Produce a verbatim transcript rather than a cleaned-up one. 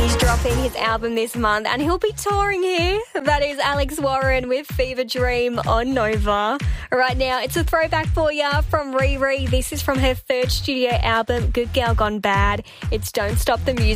He's dropping his album this month and he'll be touring here. That is Alex Warren with Fever Dream on Nova. Right now, it's a throwback for you from Riri. This is from her third studio album, Good Girl Gone Bad. It's Don't Stop the Music.